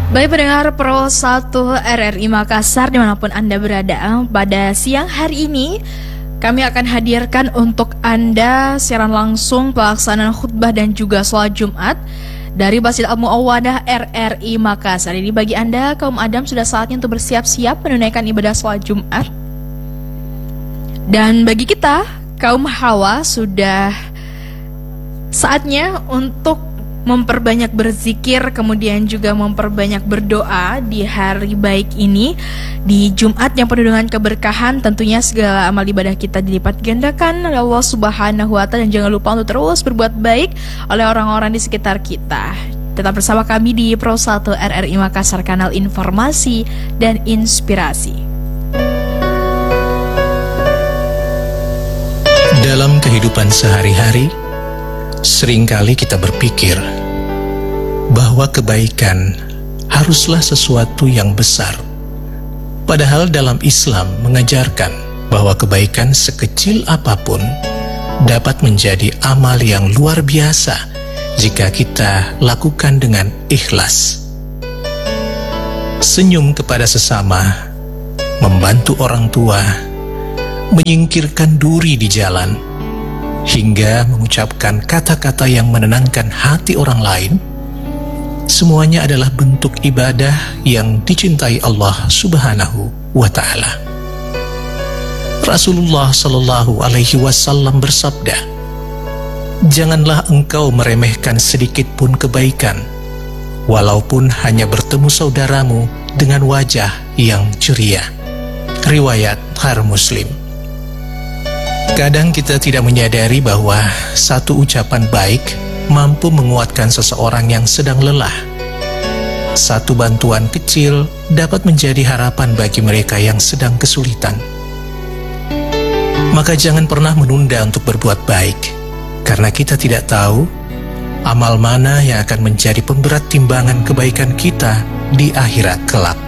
Baik pendengar Pro 1 RRI Makassar dimanapun Anda berada, pada siang hari ini kami akan hadirkan untuk Anda siaran langsung pelaksanaan khutbah dan juga sholat Jumat dari Masjid Al-Mu'awwadah RRI Makassar. Jadi bagi Anda kaum Adam sudah saatnya untuk bersiap-siap menunaikan ibadah sholat Jumat. Dan bagi kita kaum Hawa sudah saatnya untuk memperbanyak berzikir, kemudian juga memperbanyak berdoa di hari baik ini, di Jumat yang penuh dengan keberkahan. Tentunya segala amal ibadah kita dilipat gandakan oleh Allah Subhanahu wa Ta'ala, dan jangan lupa untuk terus berbuat baik oleh orang-orang di sekitar kita. Tetap bersama kami di Pro 1 RRI Makassar, kanal informasi dan inspirasi. Dalam kehidupan sehari-hari, seringkali kita berpikir bahwa kebaikan haruslah sesuatu yang besar. Padahal dalam Islam mengajarkan bahwa kebaikan sekecil apapun dapat menjadi amal yang luar biasa jika kita lakukan dengan ikhlas. Senyum kepada sesama, membantu orang tua, menyingkirkan duri di jalan, hingga mengucapkan kata-kata yang menenangkan hati orang lain, semuanya adalah bentuk ibadah yang dicintai Allah Subhanahu wa Ta'ala. Rasulullah Sallallahu Alaihi Wasallam bersabda, "Janganlah engkau meremehkan sedikit pun kebaikan, walaupun hanya bertemu saudaramu dengan wajah yang ceria." Riwayat Muslim. Kadang kita tidak menyadari bahwa satu ucapan baik mampu menguatkan seseorang yang sedang lelah. Satu bantuan kecil dapat menjadi harapan bagi mereka yang sedang kesulitan. Maka jangan pernah menunda untuk berbuat baik, karena kita tidak tahu amal mana yang akan menjadi pemberat timbangan kebaikan kita di akhirat kelak.